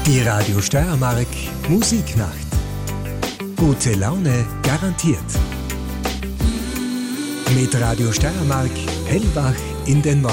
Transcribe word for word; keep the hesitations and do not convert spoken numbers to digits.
Die Radio Steiermark Musiknacht. Gute Laune garantiert. Mit Radio Steiermark hellwach in den Morgen.